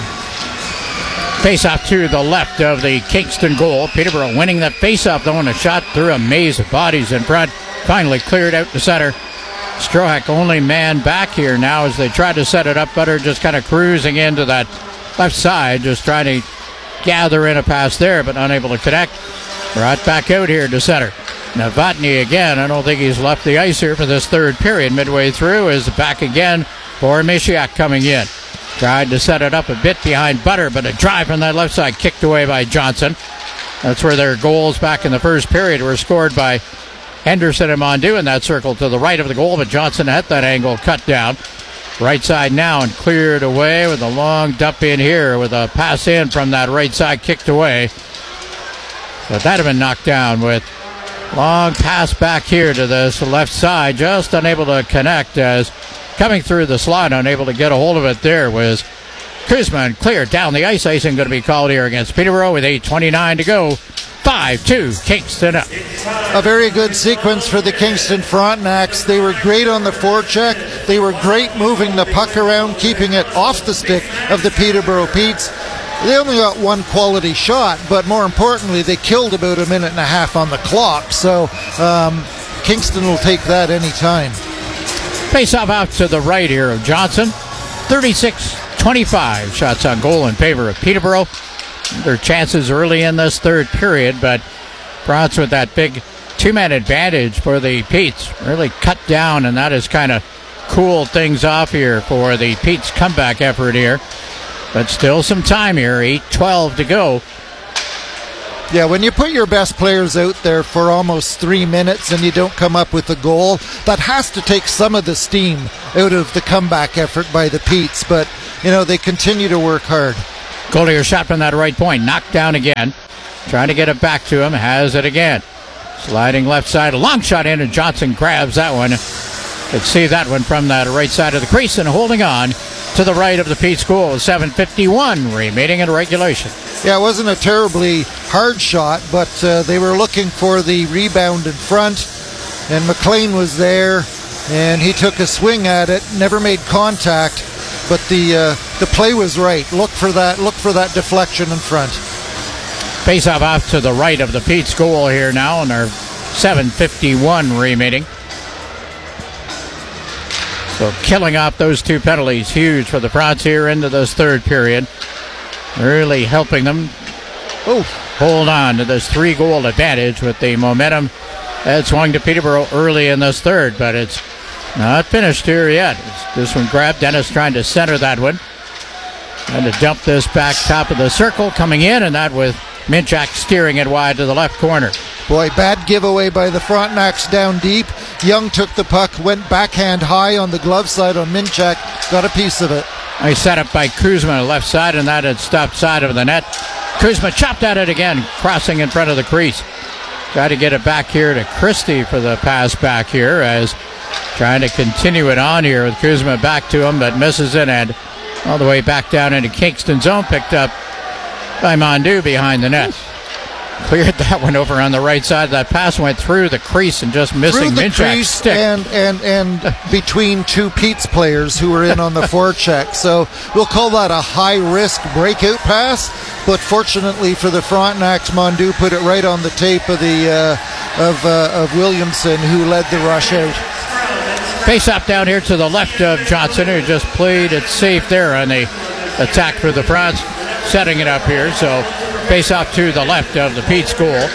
Face-off to the left of the Kingston goal. Peterborough winning that face-off, though, and a shot through a maze of bodies in front. Finally cleared out the center. Strohak only man back here now as they try to set it up. Butter just kind of cruising into that left side, just trying to gather in a pass there, but unable to connect. Brought back out here to center. Novotny again. I don't think he's left the ice here for this third period. Midway through is back again for Mishiak coming in. Tried to set it up a bit behind Butter, but a drive from that left side kicked away by Johnson. That's where their goals back in the first period were scored by Henderson and Mondu in that circle to the right of the goal, but Johnson at that angle cut down. Right side now and cleared away with a long dump in here with a pass in from that right side kicked away. But that had been knocked down with long pass back here to this left side, just unable to connect as coming through the slot, unable to get a hold of it there was Kuzma, and cleared down the ice. Icing going to be called here against Peterborough with eight twenty-nine to go. five two, Kingston up. A very good sequence for the Kingston Frontenacs. They were great on the forecheck. They were great moving the puck around, keeping it off the stick of the Peterborough Petes. they only got one quality shot, but more importantly, they killed about a minute and a half on the clock. So um, Kingston will take that any time. Face off out to the right here of Johnson. thirty-six twenty-five shots on goal in favor of Peterborough. Their chances early in this third period, but Bronx with that big two-man advantage for the Petes really cut down, and that has kind of cooled things off here for the Petes comeback effort here. But still some time here, eight twelve to go. Yeah, when you put your best players out there for almost three minutes and you don't come up with a goal, that has to take some of the steam out of the comeback effort by the Petes. But, you know, they continue to work hard. Collier shot from that right point, knocked down again. Trying to get it back to him, has it again. Sliding left side, a long shot in, and Johnson grabs that one. Could see that one from that right side of the crease, and holding on to the right of the Pete's goal. seven fifty-one remaining in regulation. Yeah, it wasn't a terribly hard shot, but uh, they were looking for the rebound in front, and McLean was there, and he took a swing at it, never made contact, but the uh, the play was right. Look for that, look for that deflection in front. Face-off off to the right of the Pete's goal here now, and they're seven fifty-one remaining. So killing off those two penalties, huge for the Fronts here into this third period. Really helping them oh, hold on to this three-goal advantage with the momentum that swung to Peterborough early in this third, but it's not finished here yet. It's this one grabbed. Dennis trying to center that one. Trying to dump this back top of the circle, coming in, and that with Minchak steering it wide to the left corner. Boy, bad giveaway by the Frontenacs down deep. Young took the puck, went backhand high on the glove side on Minchak, got a piece of it. Nice setup by Kuzma on the left side, and that had stopped side of the net. Kuzma chopped at it again, crossing in front of the crease. Tried to get it back here to Christie for the pass back here, as trying to continue it on here with Kuzma back to him, but misses it, and all the way back down into Kingston's zone, picked up by Mondu behind the net. Cleared that one over on the right side. That pass went through the crease and just missing Minchak's stick. And, and, and between two Pete's players who were in on the forecheck. So we'll call that a high-risk breakout pass. But fortunately for the Frontenacs, Mondu put it right on the tape of the uh, of, uh, of Williamson, who led the rush out. Face-up down here to the left of Johnson, who just played it safe there on the attack for the Fronts. Setting it up here, so face off to the left of the Pete's goal.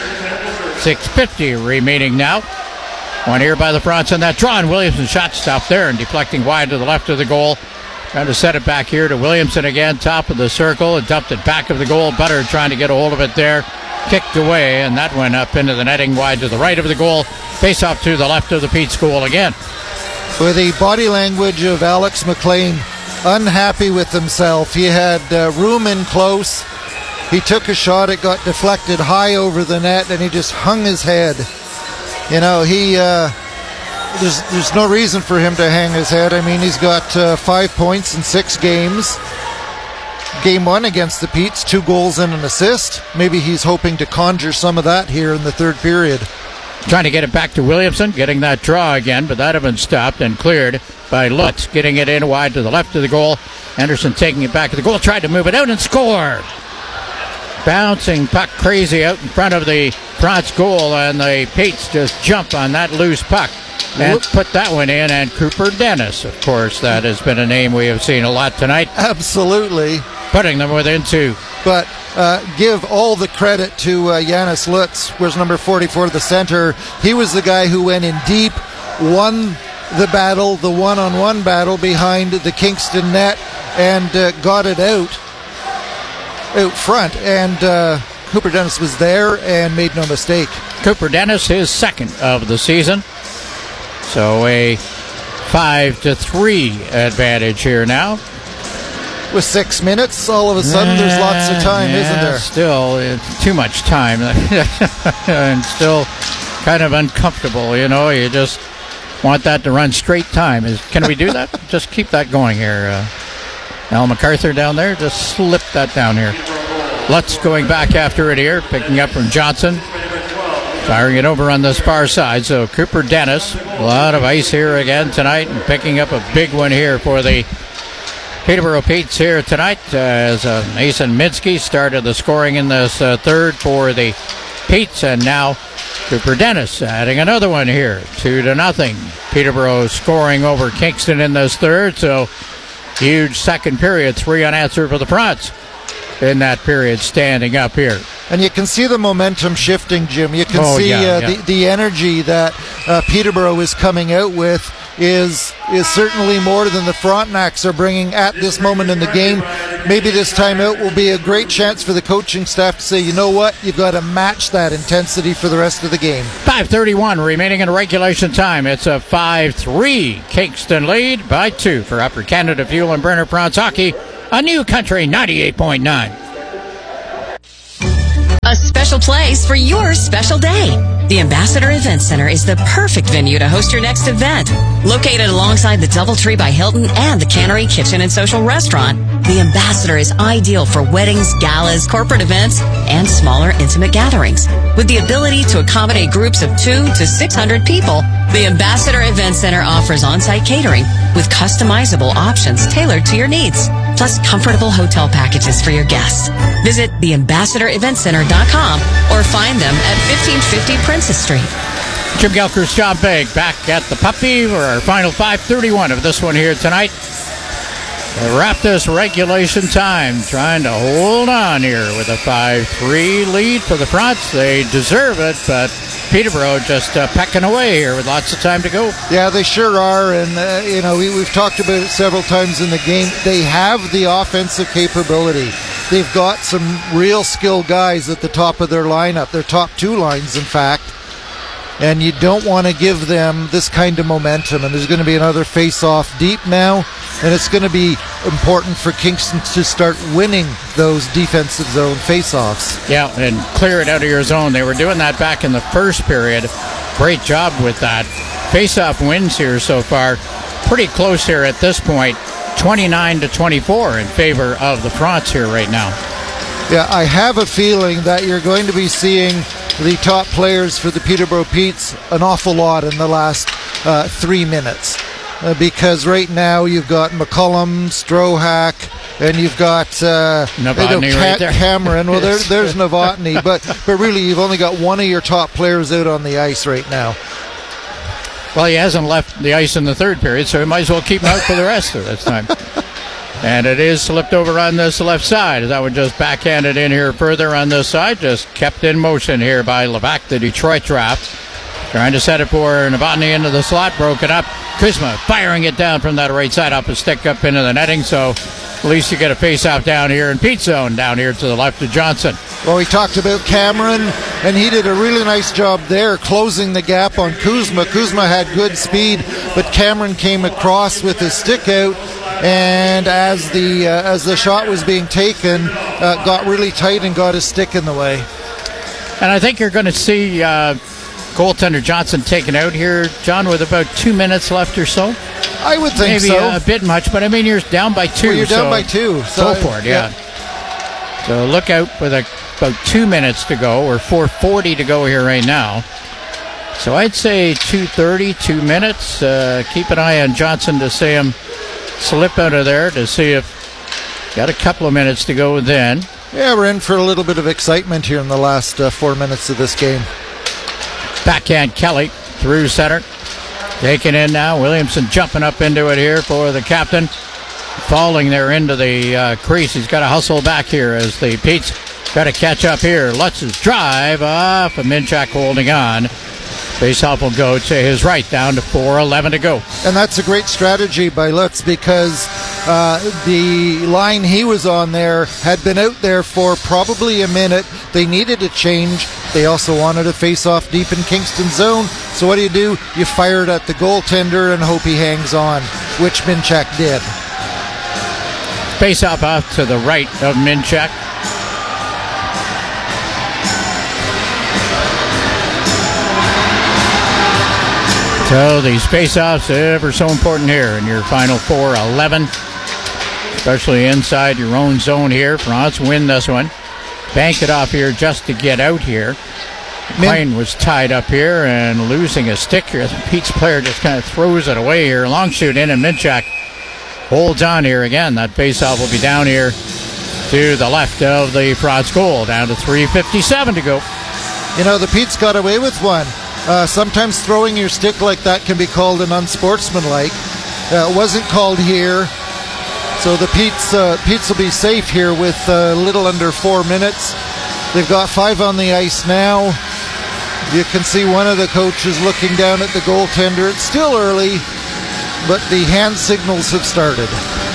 six fifty remaining now. One here by the Fronts on that draw, and Williamson shot stopped there and deflecting wide to the left of the goal. Trying to set it back here to Williamson again, top of the circle, and dumped it back of the goal. Butter trying to get a hold of it there. Kicked away, and that went up into the netting wide to the right of the goal. Face off to the left of the Pete's goal again. With the body language of Alex McLean, unhappy with himself. He had uh, room in close. He took a shot. It got deflected high over the net, and he just hung his head. You know, he uh, there's there's no reason for him to hang his head. I mean, he's got uh, five points in six games. Game one against the Petes, two goals and an assist. Maybe he's hoping to conjure some of that here in the third period. Trying to get it back to Williamson, getting that draw again, but that had been stopped and cleared by Lutz, getting it in wide to the left of the goal. Anderson taking it back to the goal, tried to move it out and scored. Bouncing puck crazy out in front of the Fronts goal, and the Petes just jump on that loose puck and Whoop. put that one in. And Cooper Dennis, of course, that has been a name we have seen a lot tonight. Absolutely. Putting them within two. But uh, give all the credit to uh, Janis Lutz, where's number forty-four, the center. He was the guy who went in deep, won the battle, the one-on-one battle behind the Kingston net, and uh, got it out out front. And uh, Cooper Dennis was there and made no mistake. Cooper Dennis, his second of the season. So a five to three advantage here now. With six minutes, all of a sudden uh, there's lots of time, yeah, isn't there? Still, it's too much time. And still kind of uncomfortable, you know. You just want that to run straight time. Is Can we do that? Just keep that going here. Uh, Al MacArthur down there, just slip that down here. Lutz going back after it here, picking up from Johnson. Firing it over on this far side. So Cooper Dennis, a lot of ice here again tonight, and picking up a big one here for the Peterborough Pete's here tonight uh, as uh, Mason Minsky started the scoring in this uh, third for the Petes, and now Cooper Dennis adding another one here, two to nothing. Peterborough scoring over Kingston in this third, so huge second period, three unanswered for the Fronts in that period, standing up here. And you can see the momentum shifting, Jim. You can oh, see yeah, uh, yeah. The, the energy that uh, Peterborough is coming out with is is certainly more than the Frontenacs are bringing at this moment in the game. Maybe this time out will be a great chance for the coaching staff to say, you know what, you've got to match that intensity for the rest of the game. five thirty-one remaining in regulation time. It's a five three Kingston lead by two for Upper Canada Fuel and Burner Fronts Hockey, a New Country ninety-eight point nine. A special place for your special day. The Ambassador Event Center is the perfect venue to host your next event. Located alongside the Doubletree by Hilton and the Cannery Kitchen and Social Restaurant, the Ambassador is ideal for weddings, galas, corporate events, and smaller intimate gatherings. With the ability to accommodate groups of two to six hundred people, the Ambassador Event Center offers on-site catering with customizable options tailored to your needs, plus comfortable hotel packages for your guests. Visit the ambassador event center dot com or find them at fifteen fifty Princess Street. Jim Gelker's John Begg back at the Puppy for our final five thirty-one of this one here tonight. They wrap this regulation time, trying to hold on here with a five three lead for the Fronts. They deserve it, but Peterborough just uh, pecking away here with lots of time to go. Yeah, they sure are, and uh, you know we, we've talked about it several times in the game. They have the offensive capability. They've got some real skill guys at the top of their lineup, their top two lines, in fact. And you don't want to give them this kind of momentum. And there's going to be another face-off deep now, and it's going to be important for Kingston to start winning those defensive zone face-offs. Yeah, and clear it out of your zone. They were doing that back in the first period. Great job with that. Face-off wins here so far. Pretty close here at this point. twenty-nine to twenty-four in favor of the Fronts here right now. Yeah, I have a feeling that you're going to be seeing the top players for the Peterborough Petes an awful lot in the last uh, three minutes. Uh, because right now you've got McCullum, Strohack, and you've got uh, Novotny you know, right there. Cameron. Well, there, there's Novotny, but, but really you've only got one of your top players out on the ice right now. Well, he hasn't left the ice in the third period, so we might as well keep him out for the rest of this time. And it is slipped over on this left side. That one just backhanded in here further on this side. Just kept in motion here by Levac, the Detroit draft. Trying to set it for Novotny into the slot. Broken up. Kuzma firing it down from that right side up a stick up into the netting. So at least you get a face-off down here in Pete's zone down here to the left of Johnson. Well, we talked about Cameron, and he did a really nice job there closing the gap on Kuzma. Kuzma had good speed, but Cameron came across with his stick out, and as the uh, as the shot was being taken, uh, got really tight and got his stick in the way. And I think you're going to see uh, goaltender Johnson taken out here, John, with about two minutes left or so. I would think Maybe so. a bit much, but I mean, you're down by two. Well, you're down so by two. So go for it, yeah. yeah. So look out with a, about two minutes to go, or four forty to go here right now. So I'd say two thirty, two minutes. Uh, keep an eye on Johnson to see him slip out of there to see if got a couple of minutes to go then. Yeah, we're in for a little bit of excitement here in the last uh, four minutes of this game. Backhand Kelly through center. Taken in now. Williamson jumping up into it here for the captain. Falling there into the uh, crease. He's got to hustle back here as the Pete's got to catch up here. Lutz's drive off, and Minchak holding on. Faceoff will go to his right, down to four eleven to go. And that's a great strategy by Lutz, because uh, the line he was on there had been out there for probably a minute. They needed a change. They also wanted a face-off deep in Kingston zone. So what do you do? You fire it at the goaltender and hope he hangs on, which Minchak did. Face-off off to the right of Minchak. So these face-offs ever so important here in your final four eleven, especially inside your own zone here. France win this one. Bank it off here just to get out here. McLean was tied up here and losing a stick here. The Pete's player just kind of throws it away here. Long shoot in, and Minchak holds on here again. That faceoff will be down here to the left of the Frauds goal. Down to three fifty-seven to go. You know, the Pete's got away with one. Uh, sometimes throwing your stick like that can be called an unsportsmanlike. Uh, it wasn't called here. So the Pete's, uh, Pete's will be safe here with a uh, little under four minutes. They've got five on the ice now. You can see one of the coaches looking down at the goaltender. It's still early, but the hand signals have started.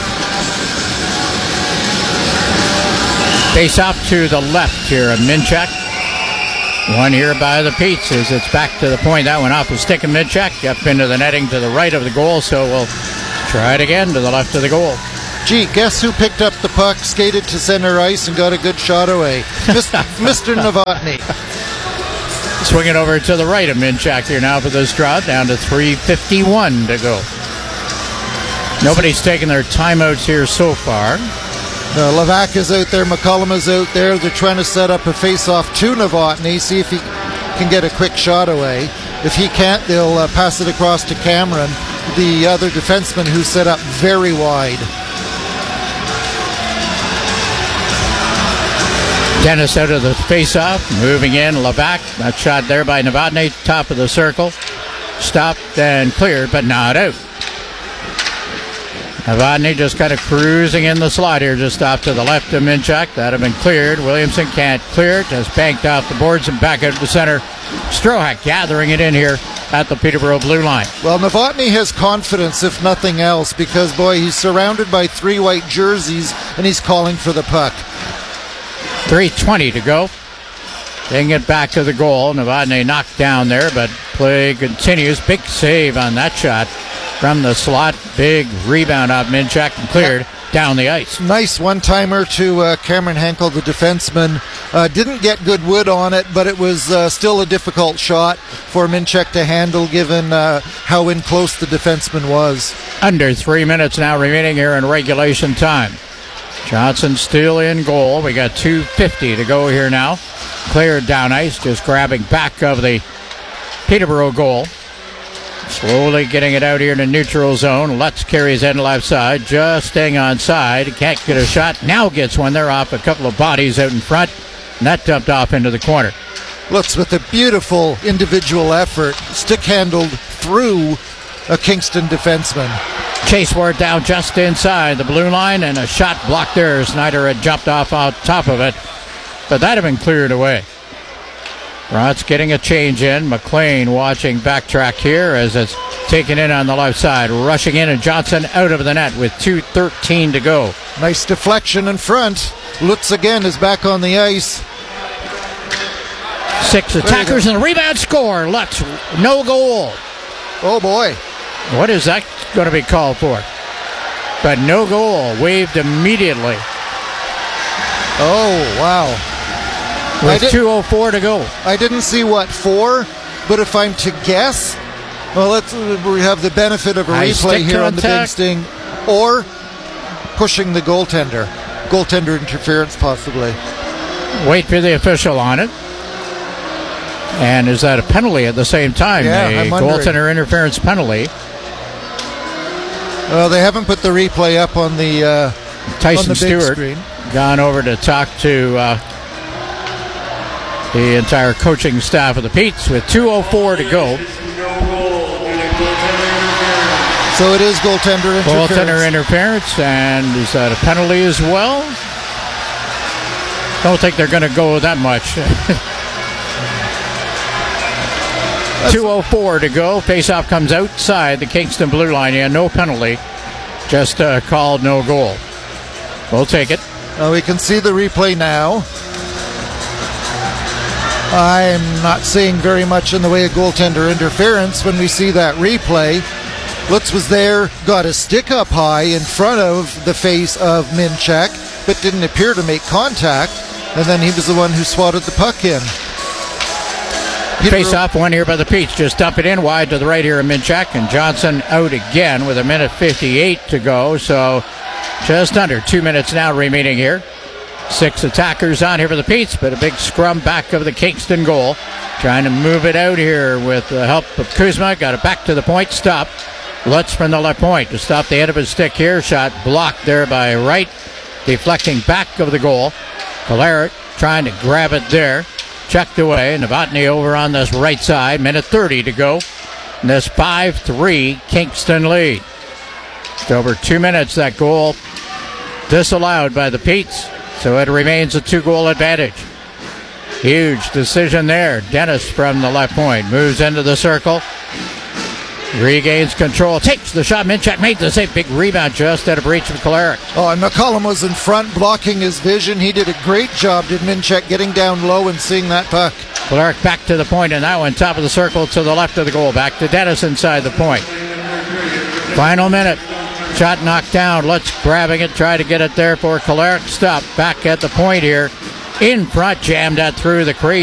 Face off to the left here of Minchuk. One here by the Petes as it's back to the point. That one off the stick of Minchuk. Up into the netting to the right of the goal, so we'll try it again to the left of the goal. Gee, guess who picked up the puck, skated to center ice, and got a good shot away? Mister Novotny. Swing it over to the right of Minchuk here now for this draw. Down to three fifty-one to go. Nobody's taking their timeouts here so far. No, Levac is out there, McCollum is out there. They're trying to set up a face-off to Novotny, see if he can get a quick shot away. If he can't, they'll uh, pass it across to Cameron, the other defenseman who's set up very wide. Dennis out of the face-off, moving in, Levac. That shot there by Novotny, top of the circle. Stopped and cleared, but not out. Novotny just kind of cruising in the slot here, just off to the left of Minchuk. That had been cleared. Williamson can't clear it. Just banked off the boards and back out to center. Strohak gathering it in here at the Peterborough blue line. Well, Novotny has confidence, if nothing else, because, boy, he's surrounded by three white jerseys, and he's calling for the puck. three twenty to go. Taking it back to the goal. Novotny knocked down there, but play continues. Big save on that shot from the slot. Big rebound off Minchuk and cleared down the ice. Nice one-timer to uh, Cameron Henkel, the defenseman. Uh, didn't get good wood on it, but it was uh, still a difficult shot for Minchuk to handle, given uh, how in close the defenseman was. Under three minutes now remaining here in regulation time. Johnson still in goal. We got two fifty to go here now. Cleared down ice, just grabbing back of the Peterborough goal. Slowly getting it out here in the neutral zone. Lutz carries in left side, just staying on side. Can't get a shot. Now gets one there off a couple of bodies out in front. And that dumped off into the corner. Lutz with a beautiful individual effort. Stick handled through a Kingston defenseman. Chase Ward down just inside the blue line, and a shot blocked there. Snyder had jumped off on top of it, but that had been cleared away. Rots getting a change in. McLean watching backtrack here as it's taken in on the left side. Rushing in, and Johnson out of the net with two thirteen to go. Nice deflection in front. Lutz again is back on the ice. Six attackers and a rebound score. Lutz, no goal. Oh boy. What is that going to be called for? But no goal. Waved immediately. Oh, wow. With two oh four to go. I didn't see what for, but if I'm to guess, well, let's we have the benefit of a High replay here on the attack. Big Sting, or pushing the goaltender. Goaltender interference, possibly. Wait for the official on it. And is that a penalty at the same time? Yeah, a I'm wondering. goaltender interference penalty. Well, they haven't put the replay up on the uh, Tyson on the big Stewart screen. Gone over to talk to uh, the entire coaching staff of the Petes with two oh four to go. So it is goaltender interference. Goaltender interference, and is that a penalty as well? Don't think they're going to go that much. two oh four to go. Faceoff comes outside the Kingston blue line. Yeah, no penalty. Just uh, called no goal. We'll take it. Uh, we can see the replay now. I'm not seeing very much in the way of goaltender interference when we see that replay. Lutz was there, got his stick up high in front of the face of Minchuk, but didn't appear to make contact, and then he was the one who swatted the puck in. Face off one here by the Petes. Just dump it in wide to the right here of Minchuk, and Johnson out again with a minute fifty-eight to go. So just under two minutes now remaining here. Six attackers on here for the Petes, but a big scrum back of the Kingston goal. Trying to move it out here with the help of Kuzma. Got it back to the point. Stop. Lutz from the left point to stop the end of his stick here. Shot blocked there by Wright, deflecting back of the goal. Kolarek trying to grab it there. Checked away. Novotny over on this right side. Minute thirty to go. And this five three Kingston lead. Just over two minutes, that goal disallowed by the Petes. So it remains a two-goal advantage. Huge decision there. Dennis from the left point moves into the circle. Regains control. Takes the shot. Minchuk made the save. Big rebound just out of reach of Kolarek. Oh, and McCollum was in front blocking his vision. He did a great job, did Minchuk, getting down low and seeing that puck. Kolarek back to the point, and that one top of the circle to the left of the goal. Back to Dennis inside the point. Final minute. Shot knocked down. Lutz grabbing it. Try to get it there for Kolarek. Stop. Back at the point here. In front. Jammed that through the crease.